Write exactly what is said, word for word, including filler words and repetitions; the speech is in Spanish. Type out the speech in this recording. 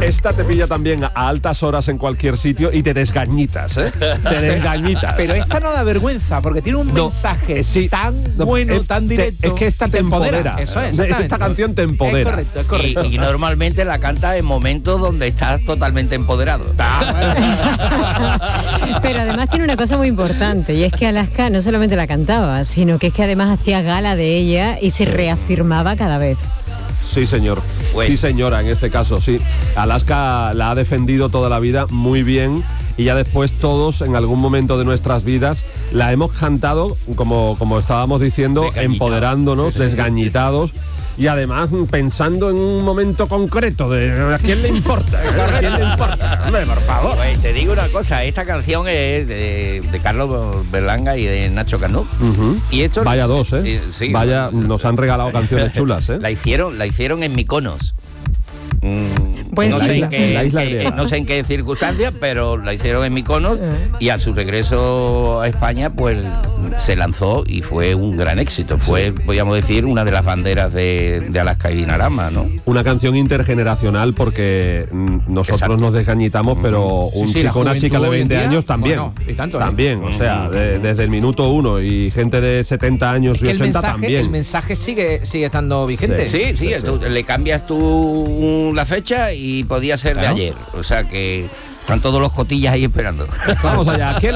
esta te pilla también a altas horas en cualquier sitio y te desgañitas, ¿eh? Te desgañitas. Pero esta no da vergüenza, porque tiene un No, mensaje eh, sí, tan no, bueno, eh, tan te- directo. es que esta y te empodera. Eso es, Esta exactamente. canción te empodera. Es correcto, es correcto. Y, y normalmente la canta en momentos donde estás totalmente empoderado. Pero además tiene una cosa muy importante, y es que Alaska no solamente la cantaba, sino que es que además hacía gala de ella y se reafirmaba cada vez. Sí, señor. Pues. Sí, señora, en este caso, sí. Alaska la ha defendido toda la vida muy bien y ya después todos, en algún momento de nuestras vidas, la hemos cantado, como, como estábamos diciendo, Desgañitado. empoderándonos, Sí, sí. desgañitados. Y además pensando en un momento concreto de ¿a quién le importa? ¿A quién le importa? Hombre, por favor. Pues te digo una cosa, esta canción es de, de Carlos Berlanga y de Nacho Canut. Ujú. Y esto Vaya dos, ¿eh? sí. Vaya, nos han regalado canciones chulas, ¿eh? La hicieron, la hicieron en Mykonos. Mm, Pues no, sí. sé en En qué, la isla eh, griega. no sé en qué circunstancias, pero la hicieron en Mykonos y a su regreso a España pues se lanzó y fue un gran éxito. Fue, podríamos decir, una de las banderas de, de Alaska y Dinarama, ¿no? Una canción intergeneracional porque mm, nosotros Exacto. nos desgañitamos, pero un Sí, sí, la chico o una chica de juventud hoy en veinte día, años también. bueno, y tanto, ¿eh? también, o sea, de- desde el minuto uno y gente de setenta años y Que el ochenta mensaje, también. el mensaje sigue, sigue estando vigente. Sí, sí, Sí, tú le cambias tú la fecha y podía ser Claro. de ayer. O sea que están todos los cotillas ahí esperando. Vamos allá. ¿Quién